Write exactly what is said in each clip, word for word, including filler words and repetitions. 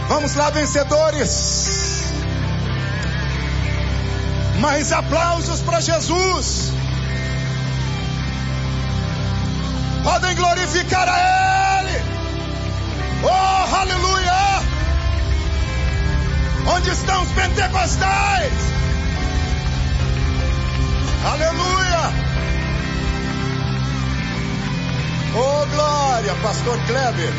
Vamos lá, vencedores. Mais aplausos para Jesus. Podem glorificar a Ele. Oh, aleluia. Onde estão os pentecostais? Aleluia. Oh, glória, pastor Kleber.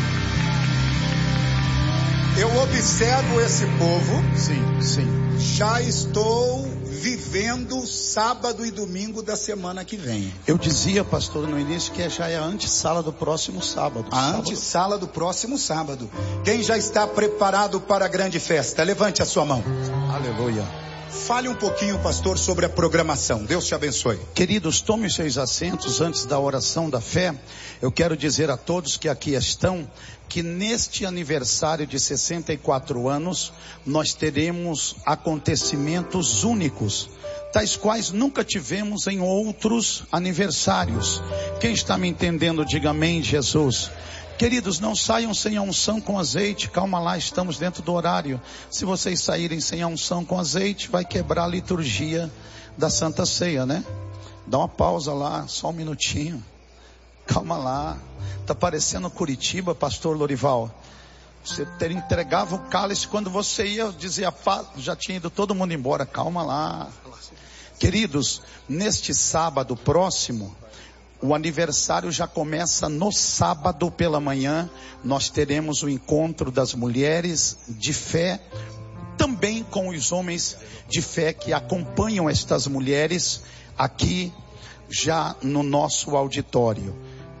Eu observo esse povo. Sim, sim. Já estou vivendo sábado e domingo da semana que vem. Eu dizia, pastor, no início que já é a antessala do próximo sábado. A antessala do próximo sábado. Quem já está preparado para a grande festa? Levante a sua mão. Aleluia. Fale um pouquinho, pastor, sobre a programação. Deus te abençoe. Queridos, tomem seus assentos antes da oração da fé. Eu quero dizer a todos que aqui estão que neste aniversário de sessenta e quatro anos nós teremos acontecimentos únicos, tais quais nunca tivemos em outros aniversários. Quem está me entendendo, diga amém, Jesus. Queridos, não saiam sem a unção com azeite. Calma lá, estamos dentro do horário. Se vocês saírem sem a unção com azeite, vai quebrar a liturgia da Santa Ceia, né? Dá uma pausa lá, só um minutinho. Calma lá. Tá parecendo Curitiba, pastor Lorival. Você ter, entregava o cálice, quando você ia, dizia, já tinha ido todo mundo embora. Calma lá. Queridos, neste sábado próximo, o aniversário já começa no sábado pela manhã. Nós teremos o encontro das mulheres de fé, também com os homens de fé que acompanham estas mulheres aqui já no nosso auditório.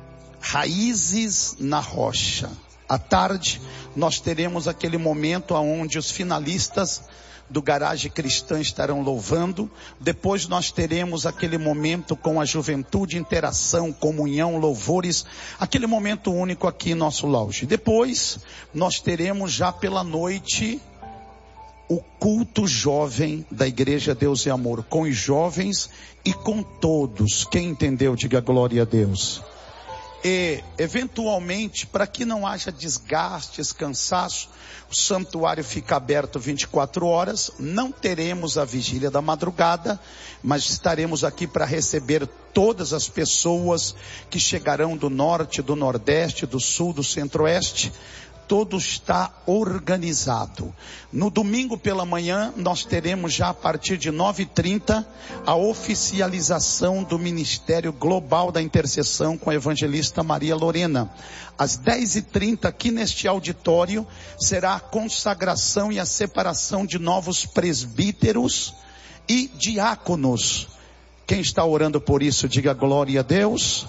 Raízes na rocha. À tarde nós teremos aquele momento onde os finalistas do Garagem Cristã estarão louvando. Depois nós teremos aquele momento com a juventude, interação, comunhão, louvores, aquele momento único aqui em nosso lounge. Depois nós teremos já pela noite o culto jovem da Igreja Deus e Amor, com os jovens e com todos. Quem entendeu, diga glória a Deus. E, eventualmente, para que não haja desgastes, cansaço, o santuário fica aberto vinte e quatro horas, não teremos a vigília da madrugada, mas estaremos aqui para receber todas as pessoas que chegarão do norte, do nordeste, do sul, do centro-oeste. Tudo está organizado. No domingo pela manhã, nós teremos já a partir de nove e trinta a oficialização do Ministério Global da Intercessão com a evangelista Maria Lorena. Às dez e trinta, aqui neste auditório, será a consagração e a separação de novos presbíteros e diáconos. Quem está orando por isso, diga glória a Deus.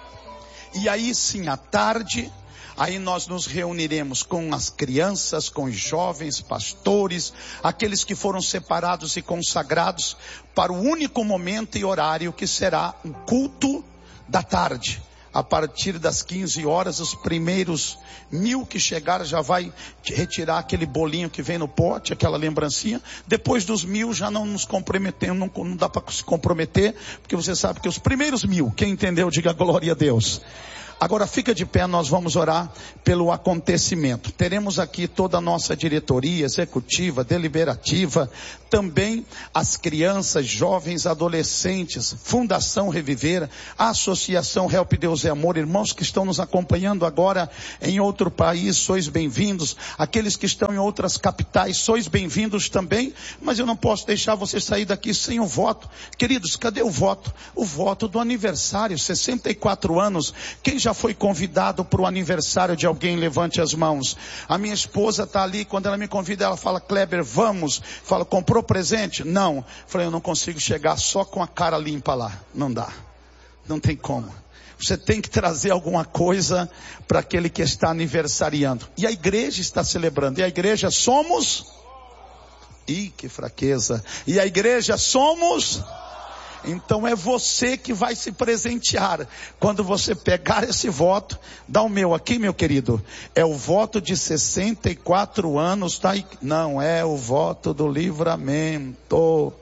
E aí sim, à tarde, aí nós nos reuniremos com as crianças, com os jovens, pastores, aqueles que foram separados e consagrados para o único momento e horário que será o culto da tarde. A partir das quinze horas, os primeiros mil que chegaram já vai retirar aquele bolinho que vem no pote, aquela lembrancinha. Depois dos mil já não nos comprometemos, não, não dá para se comprometer, porque você sabe que os primeiros mil, quem entendeu, diga glória a Deus. Agora fica de pé, nós vamos orar pelo acontecimento. Teremos aqui toda a nossa diretoria executiva, deliberativa, também as crianças, jovens, adolescentes, Fundação Reviver, a Associação Help Deus e Amor, irmãos que estão nos acompanhando agora em outro país, sois bem-vindos. Aqueles que estão em outras capitais, sois bem-vindos também, mas eu não posso deixar você sair daqui sem o voto. Queridos, cadê o voto? O voto do aniversário, sessenta e quatro anos. Quem já foi convidado para o aniversário de alguém? Levante as mãos. A minha esposa está ali, quando ela me convida, ela fala, Kleber, vamos. Fala, comprou presente? Não. Falei, eu não consigo chegar só com a cara limpa lá. Não dá. Não tem como. Você tem que trazer alguma coisa para aquele que está aniversariando. E a igreja está celebrando. E a igreja somos? Ih, que fraqueza. E a igreja somos? Então é você que vai se presentear. Quando você pegar esse voto, dá o meu aqui, meu querido. É o voto de sessenta e quatro anos, tá? Não, é o voto do livramento.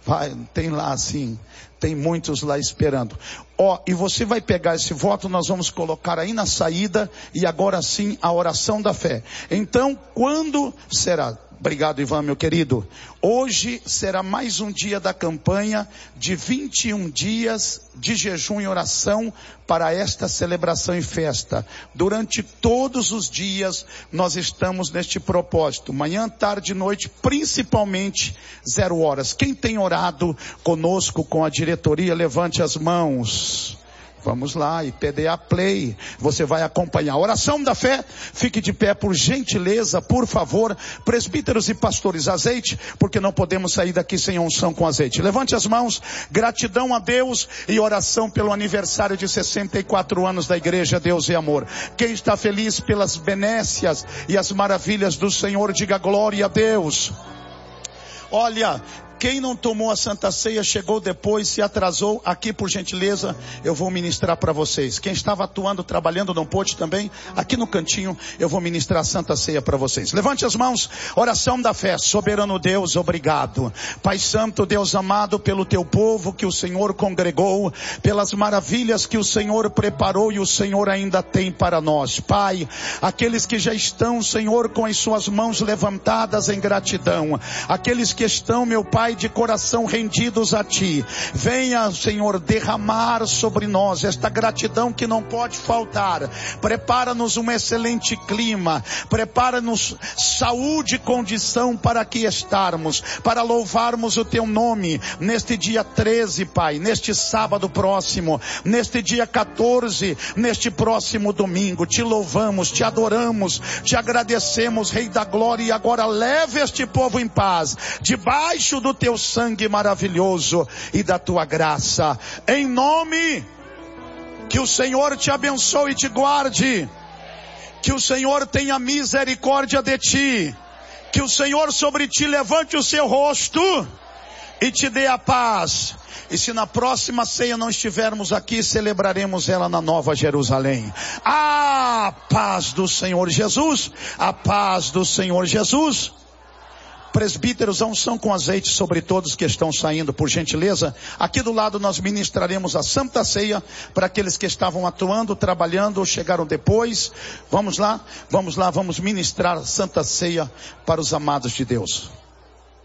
Vai, tem lá assim, tem muitos lá esperando. Ó, e você vai pegar esse voto, nós vamos colocar aí na saída, e agora sim a oração da fé. Então, quando será? Obrigado, Ivan, meu querido. Hoje será mais um dia da campanha de vinte e um dias de jejum e oração para esta celebração e festa. Durante todos os dias nós estamos neste propósito. Manhã, tarde e noite, principalmente zero horas. Quem tem orado conosco, com a diretoria, levante as mãos. Vamos lá, I P D A Play, você vai acompanhar. Oração da fé, fique de pé por gentileza, por favor. Presbíteros e pastores, azeite, porque não podemos sair daqui sem unção com azeite. Levante as mãos, gratidão a Deus e oração pelo aniversário de sessenta e quatro anos da igreja Deus e Amor. Quem está feliz pelas benécias e as maravilhas do Senhor, diga glória a Deus. Olha, quem não tomou a Santa Ceia, chegou depois, se atrasou, aqui por gentileza, eu vou ministrar para vocês. Quem estava atuando, trabalhando, não pôde também, aqui no cantinho, eu vou ministrar a Santa Ceia para vocês. Levante as mãos, oração da fé. Soberano Deus, obrigado. Pai Santo, Deus amado, pelo teu povo que o Senhor congregou, pelas maravilhas que o Senhor preparou e o Senhor ainda tem para nós. Pai, aqueles que já estão, Senhor, com as suas mãos levantadas em gratidão, aqueles que estão, meu Pai, de coração rendidos a Ti, venha, Senhor, derramar sobre nós esta gratidão que não pode faltar. Prepara-nos um excelente clima, prepara-nos saúde e condição para aqui estarmos, para louvarmos o Teu nome, neste dia treze, Pai, neste sábado próximo, neste dia quatorze, neste próximo domingo. Te louvamos, Te adoramos, Te agradecemos, Rei da Glória, e agora leve este povo em paz, debaixo do Teu sangue maravilhoso e da Tua graça, em nome, que o Senhor te abençoe e te guarde, que o Senhor tenha misericórdia de ti, que o Senhor sobre ti levante o seu rosto e te dê a paz. E se na próxima ceia não estivermos aqui, celebraremos ela na Nova Jerusalém. A paz do Senhor Jesus, a paz do Senhor Jesus. Presbíteros, a unção com azeite sobre todos que estão saindo, por gentileza. Aqui do lado nós ministraremos a Santa Ceia para aqueles que estavam atuando, trabalhando ou chegaram depois. Vamos lá, vamos lá, vamos ministrar a Santa Ceia para os amados de Deus.